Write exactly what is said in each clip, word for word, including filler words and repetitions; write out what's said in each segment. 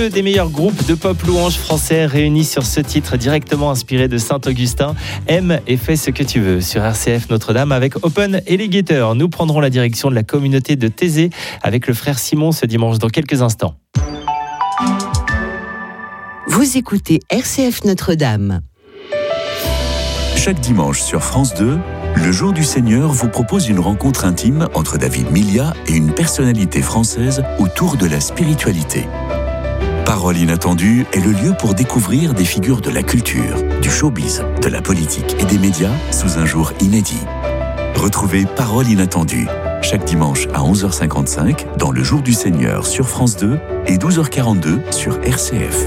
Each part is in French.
Deux des meilleurs groupes de pop louange français réunis sur ce titre directement inspiré de Saint-Augustin. Aime et fais ce que tu veux sur R C F Notre-Dame avec Open Alligator. Nous prendrons la direction de la communauté de Thésée avec le frère Simon ce dimanche dans quelques instants. Vous écoutez R C F Notre-Dame. Chaque dimanche sur France deux, le Jour du Seigneur vous propose une rencontre intime entre David Milia et une personnalité française autour de la spiritualité. Parole inattendue est le lieu pour découvrir des figures de la culture, du showbiz, de la politique et des médias sous un jour inédit. Retrouvez Parole inattendue chaque dimanche à onze heures cinquante-cinq dans le Jour du Seigneur sur France deux et douze heures quarante-deux sur R C F.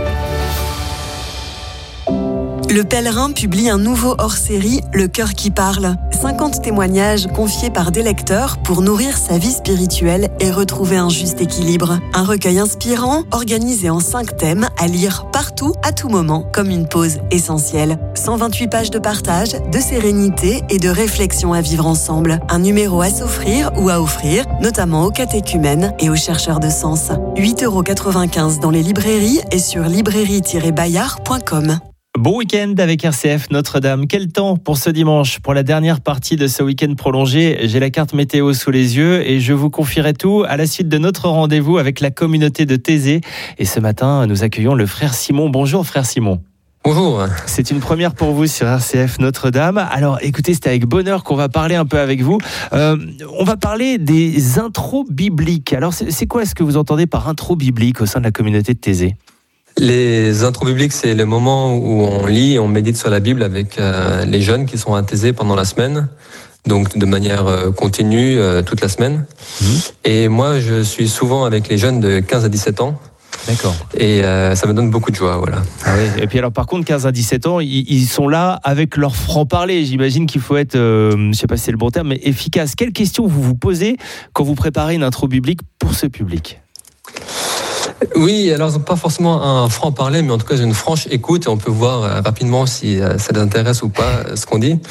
Le Pèlerin publie un nouveau hors-série, Le Cœur qui parle. cinquante témoignages confiés par des lecteurs pour nourrir sa vie spirituelle et retrouver un juste équilibre. Un recueil inspirant, organisé en cinq thèmes, à lire partout, à tout moment, comme une pause essentielle. cent vingt-huit pages de partage, de sérénité et de réflexion à vivre ensemble. Un numéro à s'offrir ou à offrir, notamment aux catéchumènes et aux chercheurs de sens. huit euros quatre-vingt-quinze dans les librairies et sur librairie tiret bayard point com. Bon week-end avec R C F Notre-Dame. Quel temps pour ce dimanche? Pour la dernière partie de ce week-end prolongé, j'ai la carte météo sous les yeux et je vous confierai tout à la suite de notre rendez-vous avec la communauté de Thésée. Et ce matin, nous accueillons le frère Simon. Bonjour frère Simon. Bonjour. C'est une première pour vous sur R C F Notre-Dame. Alors écoutez, c'est avec bonheur qu'on va parler un peu avec vous. Euh, on va parler des intros bibliques. Alors c'est, c'est quoi ce que vous entendez par intro biblique au sein de la communauté de Thésée? Les intros bibliques, c'est le moment où on lit et on médite sur la Bible avec euh, les jeunes qui sont à Thésée pendant la semaine, donc de manière euh, continue euh, toute la semaine. Mmh. Et moi, je suis souvent avec les jeunes de quinze à dix-sept ans. D'accord. Et euh, ça me donne beaucoup de joie, voilà. Ah oui. Et puis alors, par contre, quinze à dix-sept ans, ils, ils sont là avec leur franc-parler. J'imagine qu'il faut être, euh, je ne sais pas si c'est le bon terme, mais efficace. Quelles questions vous vous posez quand vous préparez une intro biblique pour ce public ? Oui, alors pas forcément un franc-parler, mais en tout cas une franche écoute et on peut voir rapidement si ça les intéresse ou pas ce qu'on dit.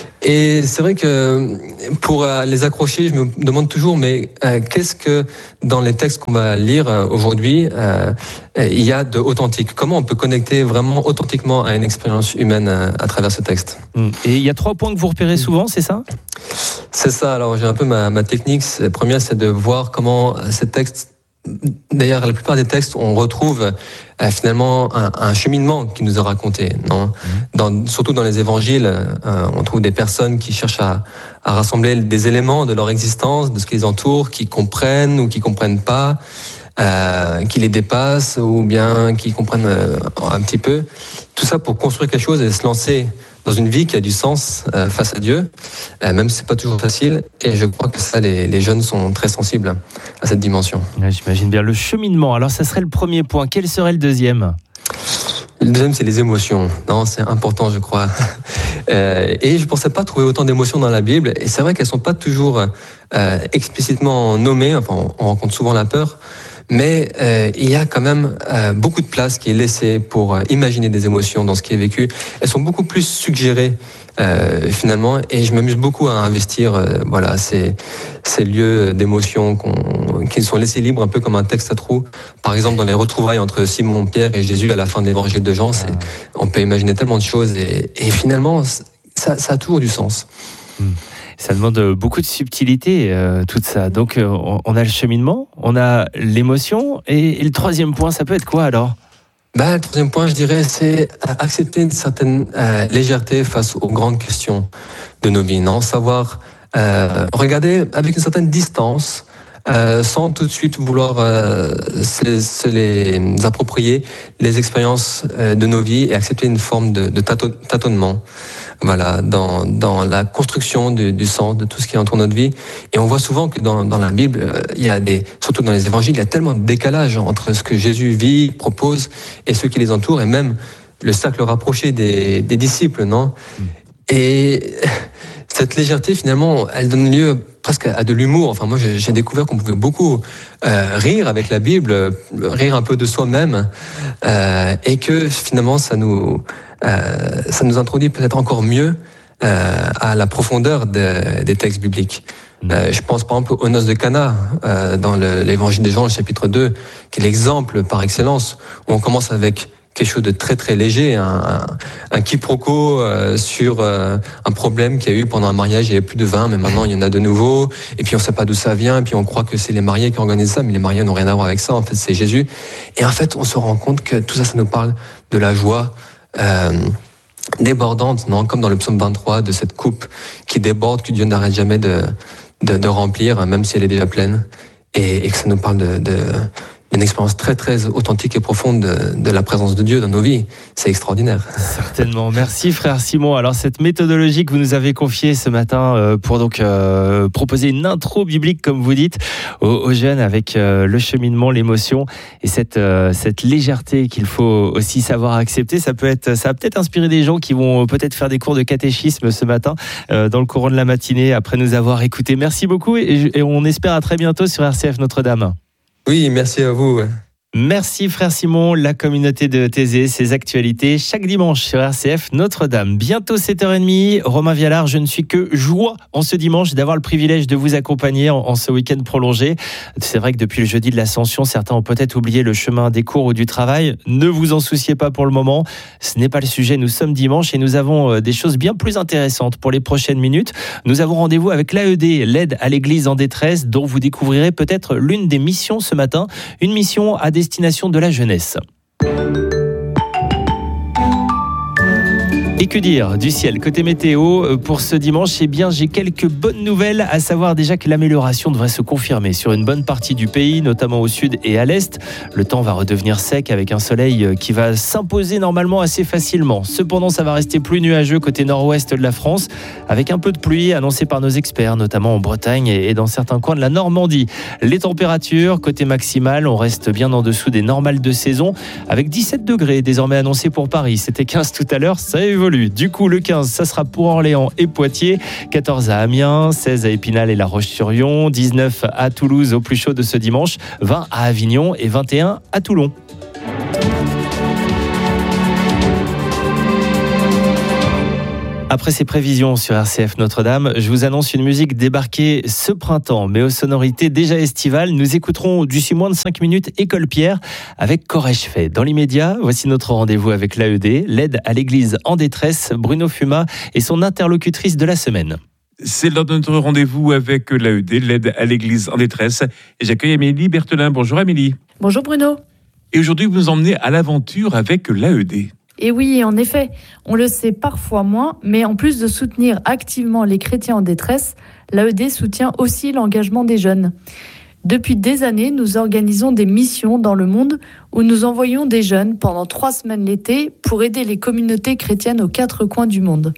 Et c'est vrai que pour les accrocher, je me demande toujours, mais euh, qu'est-ce que dans les textes qu'on va lire aujourd'hui, euh, il y a de authentique? Comment on peut connecter vraiment authentiquement à une expérience humaine à travers ce texte? Et il y a trois points que vous repérez souvent, c'est ça? C'est ça, alors j'ai un peu ma, ma technique. La première, c'est de voir comment ces textes. D'ailleurs, la plupart des textes, on retrouve euh, finalement un, un cheminement qui nous est raconté. Non dans, surtout dans les évangiles, euh, on trouve des personnes qui cherchent à, à rassembler des éléments de leur existence, de ce qui les entoure, qui comprennent ou qui comprennent pas, euh, qui les dépassent ou bien qui comprennent euh, un petit peu. Tout ça pour construire quelque chose et se lancer dans une vie qui a du sens euh, face à Dieu, euh, même si c'est pas toujours facile. Et je crois que ça, les, les jeunes sont très sensibles à cette dimension. Ouais, j'imagine bien le cheminement. Alors, ça serait le premier point. Quel serait le deuxième? Le deuxième, c'est les émotions. Non, c'est important, je crois. Euh, et je pensais pas trouver autant d'émotions dans la Bible. Et c'est vrai qu'elles sont pas toujours euh, explicitement nommées. Enfin, on, on rencontre souvent la peur. Mais euh, il y a quand même euh, beaucoup de place qui est laissée pour euh, imaginer des émotions dans ce qui est vécu. Elles sont beaucoup plus suggérées euh, finalement, et je m'amuse beaucoup à investir euh, voilà ces ces lieux d'émotions qu'on, qui sont laissés libres, un peu comme un texte à trous. Par exemple, dans les retrouvailles entre Simon Pierre et Jésus à la fin de l'Évangile de Jean, c'est, on peut imaginer tellement de choses, et, et finalement, ça, ça a toujours du sens. Mmh. Ça demande beaucoup de subtilité, euh, tout ça. Donc, euh, on a le cheminement, on a l'émotion. Et, et le troisième point, ça peut être quoi alors? Bah, le troisième point, je dirais, c'est accepter une certaine euh, légèreté face aux grandes questions de nos vies. Non, savoir euh, regarder avec une certaine distance, euh, sans tout de suite vouloir euh, se, se les approprier, les expériences euh, de nos vies, et accepter une forme de, de tâton, tâtonnement. Voilà, dans dans la construction du, du sens de tout ce qui entoure notre vie. Et on voit souvent que dans dans la Bible, euh, il y a des, surtout dans les évangiles, il y a tellement de décalage entre ce que Jésus vit, propose, et ceux qui les entourent, et même le cercle rapproché des des disciples, non? Mmh. Et cette légèreté, finalement, elle donne lieu presque à de l'humour. Enfin, moi, j'ai, j'ai découvert qu'on pouvait beaucoup euh, rire avec la Bible, rire un peu de soi-même, euh, et que finalement, ça nous Euh, ça nous introduit peut-être encore mieux euh, à la profondeur de, des textes bibliques. Euh, je pense par exemple aux noces de Cana, euh, dans le, l'évangile de Jean, le chapitre deux, qui est l'exemple par excellence, où on commence avec quelque chose de très très léger, un, un, un quiproquo euh, sur euh, un problème qu'il y a eu pendant un mariage, il y avait plus de vin, mais maintenant il y en a de nouveau, et puis on sait pas d'où ça vient, et puis on croit que c'est les mariés qui organisent ça, mais les mariés n'ont rien à voir avec ça, en fait c'est Jésus. Et en fait on se rend compte que tout ça, ça nous parle de la joie euh, débordante, non, comme dans le psaume vingt-trois, de cette coupe qui déborde, que Dieu n'arrête jamais de, de, de remplir, même si elle est déjà pleine, et, et que ça nous parle de... de une expérience très très authentique et profonde de, de la présence de Dieu dans nos vies. C'est extraordinaire. Certainement. Merci frère Simon. Alors cette méthodologie que vous nous avez confiée ce matin euh, pour donc euh, proposer une intro biblique comme vous dites aux, aux jeunes avec euh, le cheminement, l'émotion et cette euh, cette légèreté qu'il faut aussi savoir accepter. Ça peut être ça va peut-être inspirer des gens qui vont peut-être faire des cours de catéchisme ce matin euh, dans le courant de la matinée après nous avoir écoutés. Merci beaucoup et, et on espère à très bientôt sur R C F Notre-Dame. Oui, merci à vous. Merci frère Simon, la communauté de Thésée, ses actualités chaque dimanche sur R C F Notre-Dame. Bientôt sept heures trente, Romain Vialard, je ne suis que joie en ce dimanche d'avoir le privilège de vous accompagner en, en ce week-end prolongé. C'est vrai que depuis le jeudi de l'Ascension, certains ont peut-être oublié le chemin des cours ou du travail. Ne vous en souciez pas pour le moment, ce n'est pas le sujet, nous sommes dimanche et nous avons des choses bien plus intéressantes pour les prochaines minutes. Nous avons rendez-vous avec l'A E D, l'aide à l'église en détresse, dont vous découvrirez peut-être l'une des missions ce matin, une mission à destination de la jeunesse. Et que dire du ciel côté météo pour ce dimanche? Eh bien, j'ai quelques bonnes nouvelles, à savoir déjà que l'amélioration devrait se confirmer sur une bonne partie du pays, notamment au sud et à l'est. Le temps va redevenir sec avec un soleil qui va s'imposer normalement assez facilement. Cependant, ça va rester plus nuageux côté nord-ouest de la France, avec un peu de pluie annoncée par nos experts, notamment en Bretagne et dans certains coins de la Normandie. Les températures, côté maximal, on reste bien en dessous des normales de saison, avec dix-sept degrés désormais annoncés pour Paris. C'était quinze tout à l'heure, ça évolue. Du coup, le quinze, ça sera pour Orléans et Poitiers, quatorze à Amiens, seize à Épinal et La Roche-sur-Yon, dix-neuf à Toulouse au plus chaud de ce dimanche, vingt à Avignon et vingt et un à Toulon. Après ces prévisions sur R C F Notre-Dame, je vous annonce une musique débarquée ce printemps, mais aux sonorités déjà estivales. Nous écouterons d'ici moins de cinq minutes École Pierre avec Corège fait. Dans l'immédiat, voici notre rendez-vous avec l'A E D, l'aide à l'église en détresse, Bruno Fuma et son interlocutrice de la semaine. C'est lors de notre rendez-vous avec l'A E D, l'aide à l'église en détresse. Et j'accueille Amélie Berthelin. Bonjour Amélie. Bonjour Bruno. Et aujourd'hui, vous nous emmenez à l'aventure avec l'A E D. Et oui, en effet, on le sait parfois moins, mais en plus de soutenir activement les chrétiens en détresse, l'A E D soutient aussi l'engagement des jeunes. Depuis des années, nous organisons des missions dans le monde où nous envoyons des jeunes pendant trois semaines l'été pour aider les communautés chrétiennes aux quatre coins du monde.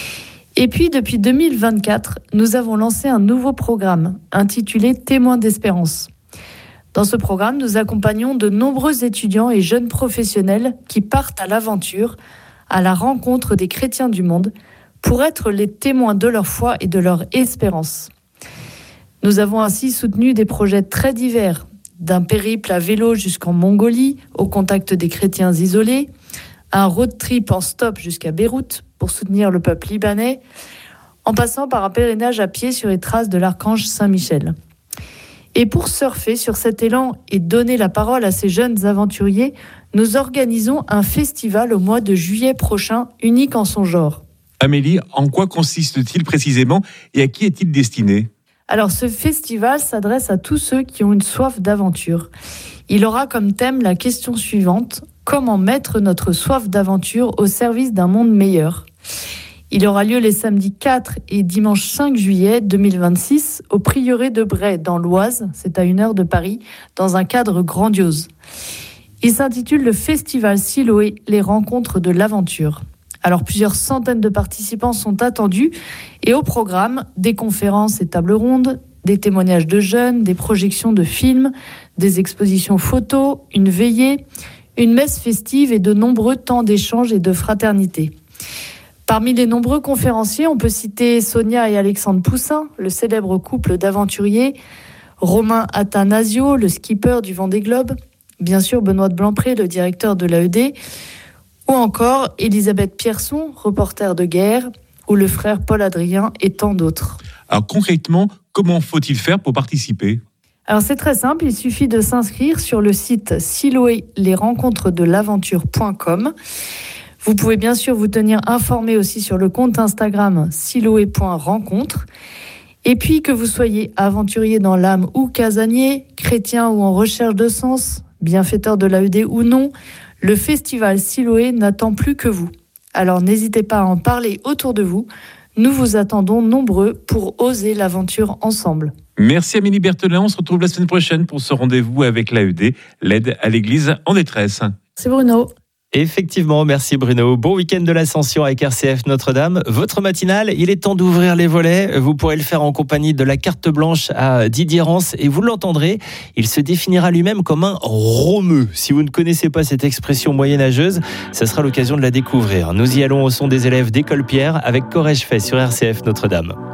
Et puis, depuis deux mille vingt-quatre, nous avons lancé un nouveau programme intitulé Témoins d'espérance. Dans ce programme, nous accompagnons de nombreux étudiants et jeunes professionnels qui partent à l'aventure, à la rencontre des chrétiens du monde, pour être les témoins de leur foi et de leur espérance. Nous avons ainsi soutenu des projets très divers, d'un périple à vélo jusqu'en Mongolie, au contact des chrétiens isolés, un road trip en stop jusqu'à Beyrouth pour soutenir le peuple libanais, en passant par un pèlerinage à pied sur les traces de l'archange Saint-Michel. Et pour surfer sur cet élan et donner la parole à ces jeunes aventuriers, nous organisons un festival au mois de juillet prochain, unique en son genre. Amélie, en quoi consiste-t-il précisément et à qui est-il destiné ? Alors, ce festival s'adresse à tous ceux qui ont une soif d'aventure. Il aura comme thème la question suivante : comment mettre notre soif d'aventure au service d'un monde meilleur ? Il aura lieu les samedis quatre et dimanche cinq juillet deux mille vingt-six au prieuré de Bray, dans l'Oise, c'est à une heure de Paris, dans un cadre grandiose. Il s'intitule le Festival Siloé, les rencontres de l'aventure. Alors plusieurs centaines de participants sont attendus et au programme, des conférences et tables rondes, des témoignages de jeunes, des projections de films, des expositions photos, une veillée, une messe festive et de nombreux temps d'échange et de fraternité. Parmi les nombreux conférenciers, on peut citer Sonia et Alexandre Poussin, le célèbre couple d'aventuriers, Romain Attanasio, le skipper du Vendée Globe, bien sûr Benoît de Blancpré, le directeur de l'A E D, ou encore Elisabeth Pierson, reporter de guerre, ou le frère Paul Adrien et tant d'autres. Alors concrètement, comment faut-il faire pour participer ? Alors c'est très simple, il suffit de s'inscrire sur le site siloé les rencontres de l'aventure point com. Vous pouvez bien sûr vous tenir informé aussi sur le compte Instagram siloé point rencontre. Et puis que vous soyez aventurier dans l'âme ou casanier, chrétien ou en recherche de sens, bienfaiteur de l'A E D ou non, le festival Siloé n'attend plus que vous. Alors n'hésitez pas à en parler autour de vous. Nous vous attendons nombreux pour oser l'aventure ensemble. Merci Amélie Berthelin, on se retrouve la semaine prochaine pour ce rendez-vous avec l'A E D, l'aide à l'Église en détresse. C'est Bruno. Effectivement, merci Bruno. Bon week-end de l'Ascension avec R C F Notre-Dame. Votre matinale, il est temps d'ouvrir les volets. Vous pourrez le faire en compagnie de la carte blanche à Didier Rance et vous l'entendrez, il se définira lui-même comme un romeux. Si vous ne connaissez pas cette expression moyenâgeuse, ce sera l'occasion de la découvrir. Nous y allons au son des élèves d'École Pierre avec Corège fait sur R C F Notre-Dame.